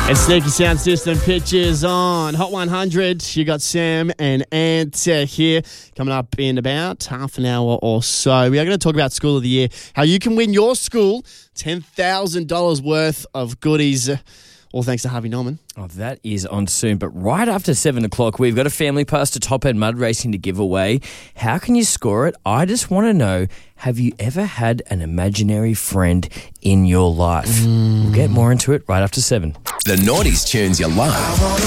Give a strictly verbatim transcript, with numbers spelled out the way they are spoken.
It's Sneaky Sound System Pictures on Hot one hundred. You got Sam and Ant uh, here coming up in about half an hour or so. We are going to talk about School of the Year, how you can win your school ten thousand dollars worth of goodies, uh, all thanks to Harvey Norman. Oh, that is on soon. But right after seven o'clock, we've got a family pass to Top End Mud Racing to give away. How can you score it? I just want to know, have you ever had an imaginary friend in your life? Mm. We'll get more into it right after seven. The noughties tunes you love.